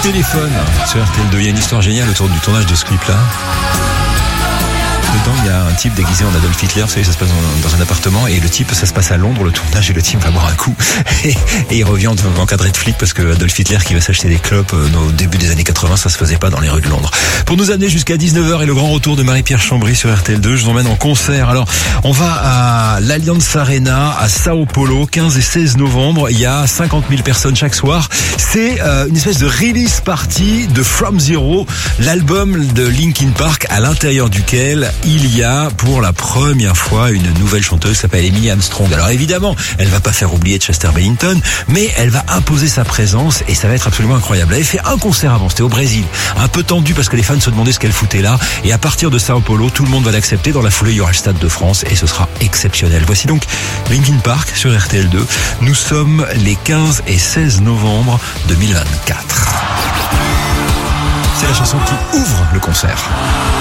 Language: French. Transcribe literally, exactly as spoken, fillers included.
Téléphone sur R T L deux. Il y a une histoire géniale autour du tournage de ce clip-là. Dedans, il y a un type déguisé en Adolf Hitler, vous savez, ça se passe dans, dans un appartement, et le type, ça se passe à Londres, le tournage, et le type va boire un coup, et, et il revient encadré de flics, parce que Adolf Hitler qui va s'acheter des clopes euh, au début des années quatre-vingts, ça se faisait pas dans les rues de Londres. Pour nous amener jusqu'à dix-neuf heures et le grand retour de Marie-Pierre Chambry sur R T L deux, je vous emmène en concert. Alors, on va à l'Allianz Arena, à Sao Paulo, quinze et seize novembre, il y a cinquante mille personnes chaque soir. C'est euh, une espèce de release party de From Zero, l'album de Linkin Park, à l'intérieur duquel il y a pour la première fois une nouvelle chanteuse qui s'appelle Emily Armstrong. Alors évidemment, elle va pas faire oublier Chester Bennington, mais elle va imposer sa présence et ça va être absolument incroyable. Elle avait fait un concert avant, c'était au Brésil, un peu tendu parce que les fans se demandaient ce qu'elle foutait là, et à partir de Sao Paulo, tout le monde va l'accepter. Dans la foulée, il y aura le Stade de France et ce sera exceptionnel. Voici donc Linkin Park sur R T L deux. Nous sommes les quinze et seize novembre deux mille vingt-quatre. C'est la chanson qui ouvre le concert.